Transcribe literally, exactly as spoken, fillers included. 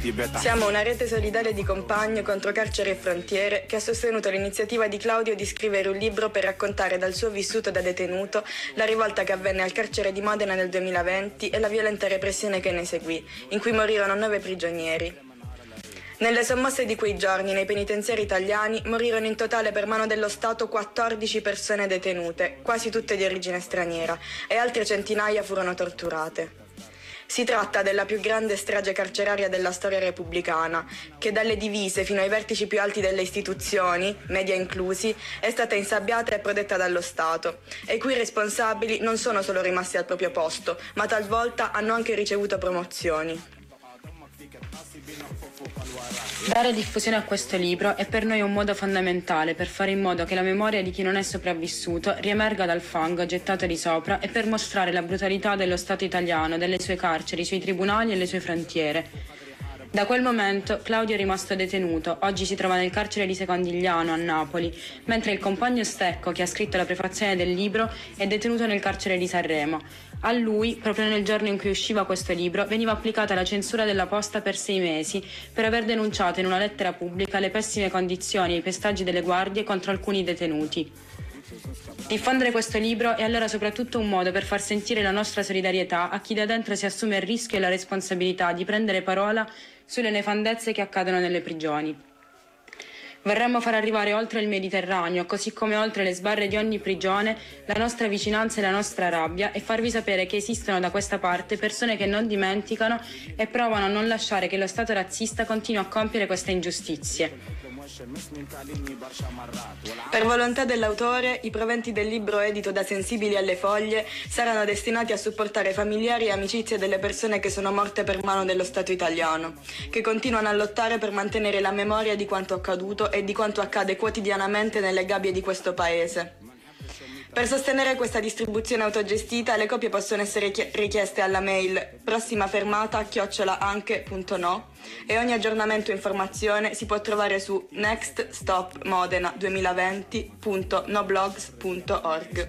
Siamo una rete solidale di compagni contro carceri e frontiere che ha sostenuto l'iniziativa di Claudio di scrivere un libro per raccontare dal suo vissuto da detenuto la rivolta che avvenne al carcere di Modena nel duemilaventi e la violenta repressione che ne seguì, in cui morirono nove prigionieri. Nelle sommosse di quei giorni nei penitenziari italiani morirono in totale per mano dello Stato quattordici persone detenute, quasi tutte di origine straniera, e altre centinaia furono torturate. Si tratta della più grande strage carceraria della storia repubblicana, che dalle divise fino ai vertici più alti delle istituzioni, media inclusi, è stata insabbiata e protetta dallo Stato, e i cui responsabili non sono solo rimasti al proprio posto, ma talvolta hanno anche ricevuto promozioni. Dare diffusione a questo libro è per noi un modo fondamentale per fare in modo che la memoria di chi non è sopravvissuto riemerga dal fango gettato di sopra e per mostrare la brutalità dello Stato italiano, delle sue carceri, i suoi tribunali e le sue frontiere. Da quel momento Claudio è rimasto detenuto, oggi si trova nel carcere di Secondigliano a Napoli, mentre il compagno Stecco, che ha scritto la prefazione del libro, è detenuto nel carcere di Sanremo. A lui, proprio nel giorno in cui usciva questo libro, veniva applicata la censura della posta per sei mesi per aver denunciato in una lettera pubblica le pessime condizioni e i pestaggi delle guardie contro alcuni detenuti. Diffondere questo libro è allora soprattutto un modo per far sentire la nostra solidarietà a chi da dentro si assume il rischio e la responsabilità di prendere parola sulle nefandezze che accadono nelle prigioni. Vorremmo far arrivare oltre il Mediterraneo, così come oltre le sbarre di ogni prigione, la nostra vicinanza e la nostra rabbia e farvi sapere che esistono da questa parte persone che non dimenticano e provano a non lasciare che lo Stato razzista continui a compiere queste ingiustizie. Per volontà dell'autore, i proventi del libro edito da Sensibili alle Foglie saranno destinati a supportare familiari e amicizie delle persone che sono morte per mano dello Stato italiano, che continuano a lottare per mantenere la memoria di quanto accaduto e di quanto accade quotidianamente nelle gabbie di questo paese. Per sostenere questa distribuzione autogestita, le copie possono essere richieste alla mail prossimafermata chiocciola anche punto no e ogni aggiornamento e informazione si può trovare su next stop modena duemilaventi punto noblogs punto org.